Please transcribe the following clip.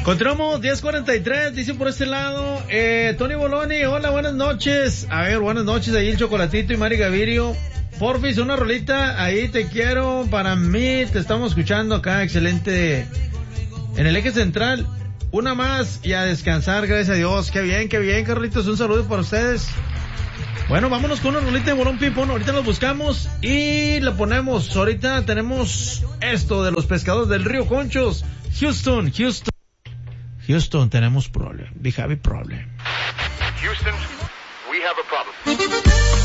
Continuamos, 10:43, dice por este lado, Tony Boloni, hola, buenas noches. A ver, buenas noches, ahí el Chocolatito y Mari Gavirio. Porfis, una rolita, ahí te quiero, para mí, te estamos escuchando acá, excelente, en el eje central. Una más y a descansar, gracias a Dios. Qué bien, Carlitos, un saludo para ustedes. Bueno, vámonos con una rolita de Bolón Pipón, ahorita los buscamos y la ponemos. Ahorita tenemos esto de los pescadores del Río Conchos. Houston, tenemos problem. We have a problem. Houston, we have a problem.